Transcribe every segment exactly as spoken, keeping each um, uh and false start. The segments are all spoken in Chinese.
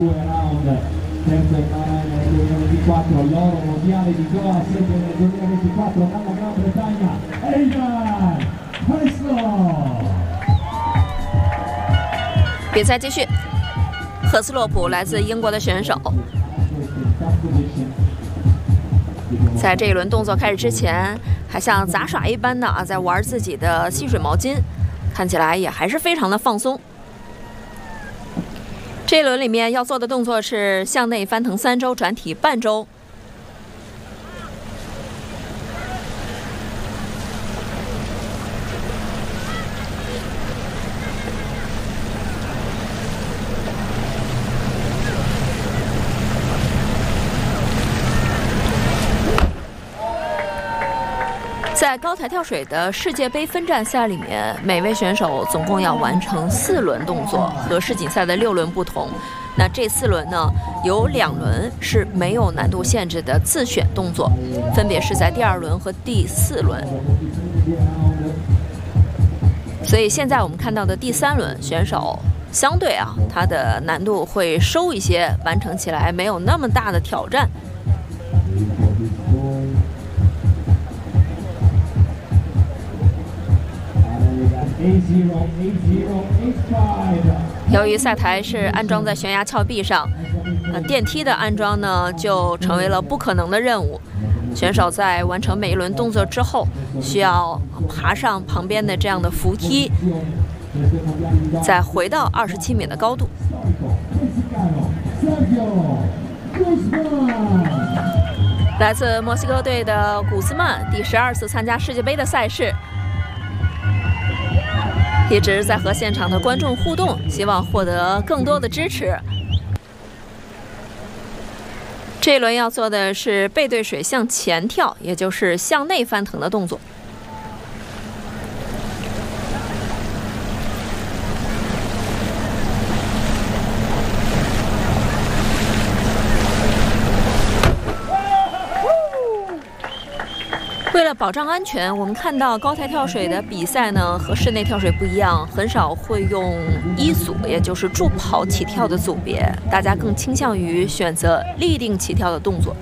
Terzo nel duemilaventiquattro l'oro mondiale di Doha, sempre nel duemilaventiquattro dalla Gran Bretagna, Aidan Heslop。 比赛继续，赫斯洛普来自英国的选手，在这一轮动作开始之前，还像杂耍一般的啊，在玩自己的吸水毛巾，看起来也还是非常的放松。 这一轮里面要做的动作是向内翻腾三周，转体半周。在高台跳水的世界杯分站赛里面，每位选手总共要完成四轮动作，和世锦赛的六轮不同。那这四轮呢，有两轮是没有难度限制的自选动作，分别是在第二轮和第四轮。所以现在我们看到的第三轮选手，相对啊，它的难度会收一些，完成起来没有那么大的挑战。 由于赛台是安装在悬崖峭壁上，呃，电梯的安装呢就成为了不可能的任务。选手在完成每一轮动作之后，需要爬上旁边的这样的扶梯，再回到二十七米的高度。来自墨西哥队的古斯曼，第十二次参加世界杯的赛事。 一直在和现场的观众互动，希望获得更多的支持。这一轮要做的是背对水向前跳，也就是向内翻腾的动作。为了保障安全，我们看到高台跳水的比赛呢和室内跳水不一样，很少会用一组，也就是助跑起跳的组别，大家更倾向于选择立定起跳的动作，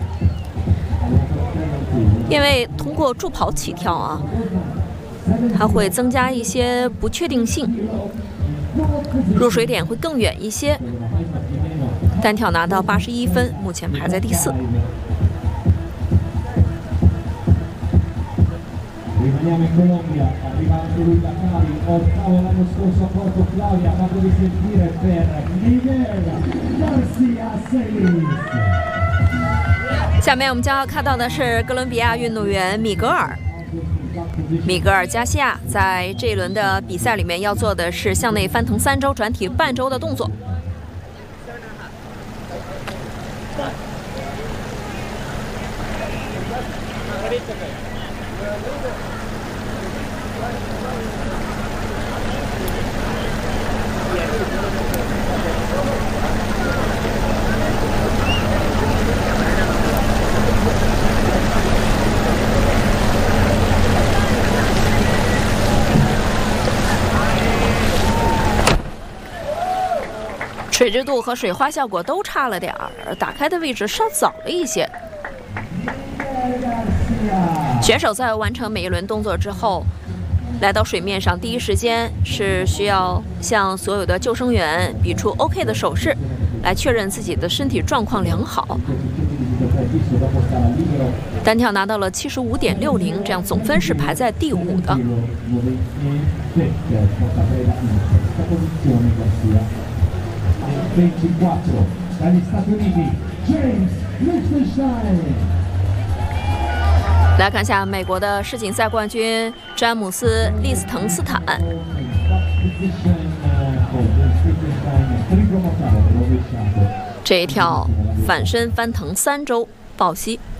因为通过助跑起跳啊，它会增加一些不确定性，入水点会更远一些。单跳拿到八十一分，目前排在第四。 Rimaniamo in Colombia, arriva anche lui da Cali, ottavo l'anno scorso a Porto Claudia, fatto di sentire per Miguel Garcia Celis。 下面我们将要看到的是哥伦比亚运动员米格尔。米格尔加西亚在这一轮的比赛里面要做的是向内翻腾三周，转体半周的动作。 水质度和水花效果都差了点儿，打开的位置稍早了一些。选手在完成每一轮动作之后，来到水面上，第一时间是需要向所有的救生员比出 OK 的手势，来确认自己的身体状况良好。单跳拿到了七十五点六零，这样总分是排在第五的。 ventiquattro dagli Stati Uniti James Lichtenstein。 来看一下美国的世锦赛冠军詹姆斯·利斯滕斯坦。这一跳反身翻腾三周抱膝。